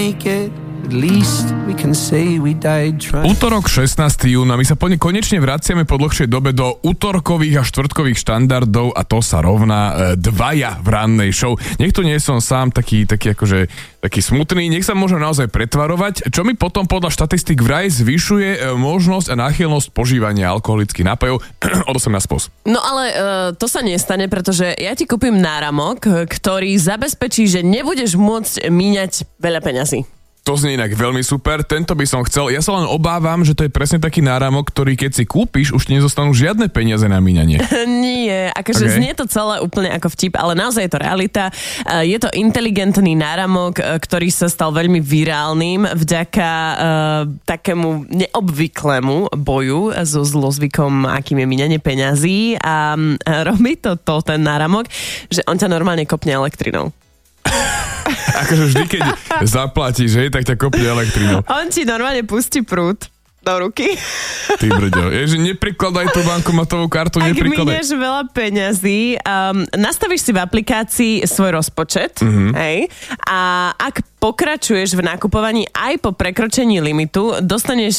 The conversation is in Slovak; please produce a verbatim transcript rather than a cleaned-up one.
Útorok šestnásteho júna. My sa konečne vraciame po dlhšej dobe do útorkových a štvrtkových štandardov a to sa rovná e, dvaja v rannej show. Nech to nie som sám taký, taký akože taký smutný, nech sa môžem naozaj pretvarovať, čo mi potom podľa štatistik vraj zvyšuje e, možnosť a náchylnosť požívania alkoholických nápojov od osemnásť plus. No ale e, to sa nestane, pretože ja ti kúpim náramok, ktorý zabezpečí, že nebudeš môcť míňať veľa peňazí. To znie inak veľmi super, tento by som chcel. Ja sa len obávam, že to je presne taký náramok, ktorý keď si kúpiš, už ti nezostanú žiadne peniaze na míňanie. Nie, akože okay. Znie to celé úplne ako vtip, ale naozaj je to realita. Je to inteligentný náramok, ktorý sa stal veľmi virálnym vďaka uh, takému neobvyklému boju so zlozvykom, akým je míňanie peňazí a robí to, to ten náramok, že on ťa normálne kopne elektrinou. Akože vždy, keď zaplatíš, hej, tak ťa kopne elektrinou. On ti normálne pustí prúd do ruky. Ty brďo. Ježi, neprikladaj tú bankomatovú kartu, ak neprikladaj. Ak minieš veľa peňazí, um, nastavíš si v aplikácii svoj rozpočet, mm-hmm. hej, a ak pokračuješ v nakupovaní aj po prekročení limitu, dostaneš